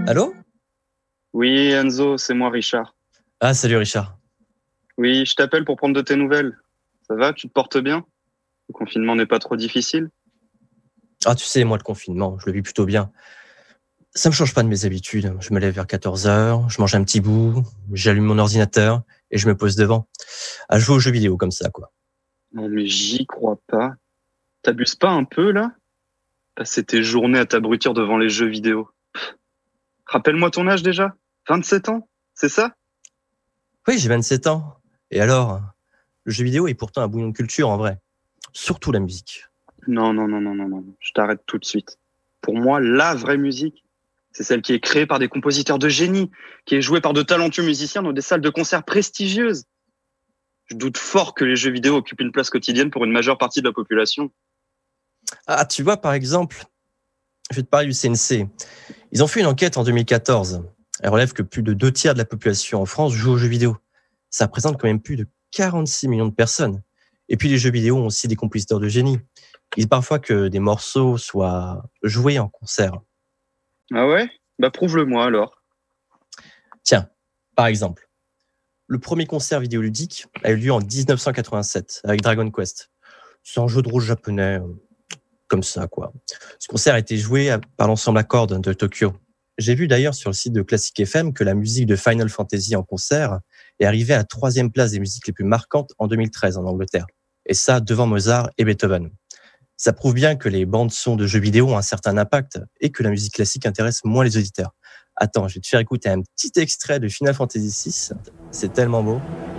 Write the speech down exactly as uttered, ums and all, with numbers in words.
Allô? Oui, Enzo, c'est moi, Richard. Ah, salut Richard. Oui, je t'appelle pour prendre de tes nouvelles. Ça va, tu te portes bien? Le confinement n'est pas trop difficile? Ah, tu sais, moi, le confinement, je le vis plutôt bien. Ça me change pas de mes habitudes. Je me lève vers quatorze heures, je mange un petit bout, j'allume mon ordinateur et je me pose devant à jouer aux jeux vidéo comme ça, quoi. Non, mais j'y crois pas. T'abuses pas un peu, là? Passer tes journées à t'abrutir devant les jeux vidéo. Rappelle-moi ton âge déjà? vingt-sept ans? C'est ça? Oui, j'ai vingt-sept ans. Et alors? Le jeu vidéo est pourtant un bouillon de culture, en vrai. Surtout la musique. Non, non, non, non, non, non. Je t'arrête tout de suite. Pour moi, la vraie musique, c'est celle qui est créée par des compositeurs de génie, qui est jouée par de talentueux musiciens dans des salles de concert prestigieuses. Je doute fort que les jeux vidéo occupent une place quotidienne pour une majeure partie de la population. Ah, tu vois, par exemple, je vais te parler du C N C. Ils ont fait une enquête en deux mille quatorze. Elle relève que plus de deux tiers de la population en France joue aux jeux vidéo. Ça représente quand même plus de quarante-six millions de personnes. Et puis les jeux vidéo ont aussi des compositeurs de génie. Il est parfois que des morceaux soient joués en concert. Ah ouais? Bah prouve-le-moi alors. Tiens, par exemple, le premier concert vidéoludique a eu lieu en dix-neuf cent quatre-vingt-sept avec Dragon Quest. C'est un jeu de rôle japonais, euh, comme ça, quoi. Ce concert a été joué à- par l'ensemble à cordes de Tokyo. J'ai vu d'ailleurs sur le site de Classic F M que la musique de Final Fantasy en concert est arrivée à la troisième place des musiques les plus marquantes en deux mille treize en Angleterre. Et ça, devant Mozart et Beethoven. Ça prouve bien que les bandes-sons de jeux vidéo ont un certain impact et que la musique classique intéresse moins les auditeurs. Attends, je vais te faire écouter un petit extrait de Final Fantasy six. C'est tellement beau.